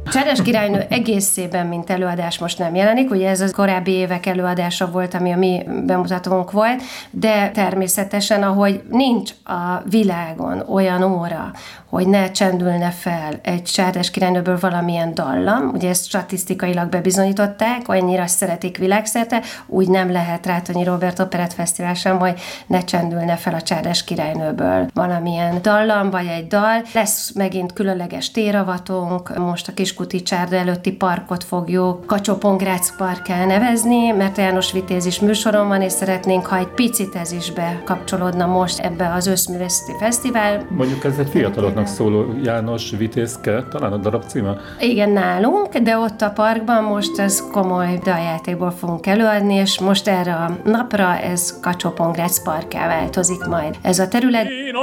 Cserdes királynő egészében, mint előadás most nem jelenik, ugye ez a korábbi évek előadása volt, ami a mi bemutatónk volt, de természetesen, ahogy nincs a világon olyan óra, hogy ne csendülne fel egy Cserdes királynőből valamilyen dallam, ugye ezt statisztikailag bebizonyították, olyannyira szeretik világszerte, úgy nem lehet Rátonyi Róbert Operett Fesztivál sem, hogy ne csendülne fel a Cserdes királynőből valamilyen dallam, vagy egy dal. Lesz megint különleges téravatunk, most a Kiskuti csárda előtti parkot fogjuk Kacsó-Pongrác parkká nevezni, mert János Vitéz is műsoron van, és szeretnénk, ha egy picit ez is bekapcsolódna most ebbe az Összművészeti Fesztivál. Mondjuk ez egy fiataloknak szóló János Vitéz kert, talán a darab címe? Igen, nálunk, de ott a parkban most ez komoly daljátékból fogunk előadni, és most erre a napra ez Kacsó-Pongrác parkká változik majd ez a terület.